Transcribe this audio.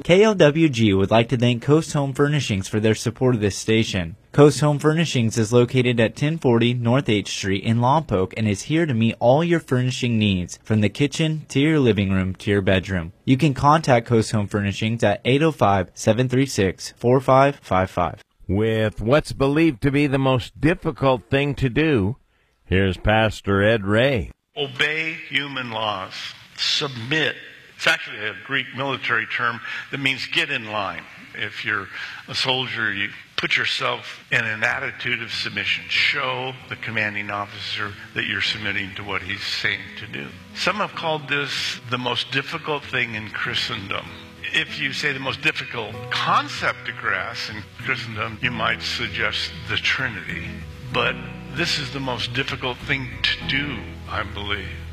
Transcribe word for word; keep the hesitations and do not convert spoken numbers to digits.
K L W G would like to thank Coast Home Furnishings for their support of this station. Coast Home Furnishings is located at ten forty North eighth Street in Lompoc and is here to meet all your furnishing needs, from the kitchen to your living room to your bedroom. You can contact Coast Home Furnishings at eight oh five, seven three six, four five five five. With what's believed to be the most difficult thing to do, here's Pastor Ed Ray. Obey human laws. Submit. It's actually a Greek military term that means get in line. If you're a soldier, you put yourself in an attitude of submission. Show the commanding officer that you're submitting to what he's saying to do. Some have called this the most difficult thing in Christendom. If you say the most difficult concept to grasp in Christendom, you might suggest the Trinity. But this is the most difficult thing to do, I believe.